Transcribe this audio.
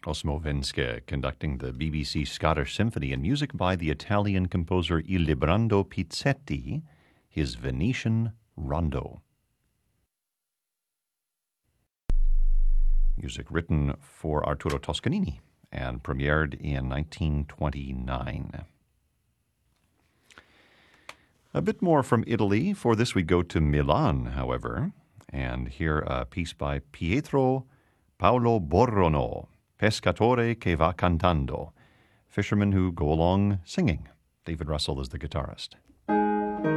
Osmo Venske conducting the BBC Scottish Symphony, and music by the Italian composer Ilibrando Pizzetti, his Venetian Rondo. Music written for Arturo Toscanini and premiered in 1929. A bit more from Italy. For this we go to Milan, however, and hear a piece by Pietro Paolo Borrono, Pescatore che va cantando, fishermen who go along singing. David Russell is the guitarist.